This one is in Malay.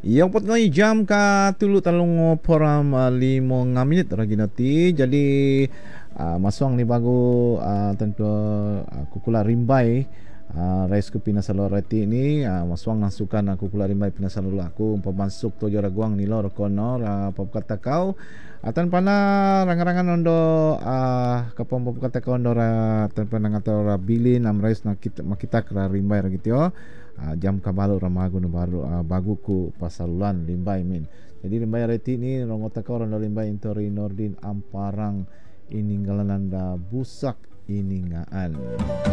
Yang pot ngoy jam ka tulu talong poram 5 minit lagi nanti. Jadi maswang ni bago tentu kukula rimbai rice ko pinasalo reti ni maswang nasukan aku kukula rimbai pinasalo aku pamasuk to jaraguang nilo rokono papkata kau atan pana rangarangan ondo kapom papkata kau ondo tan pana ngato bilin am rice na kita makita kra rimbai gitu yo. Jam kabalo ramago no baru baguku pasalulan limbay min. Jadi limbay reti ni rongota ko rondo limbay intori nordin amparang iningalananda busak iningaan.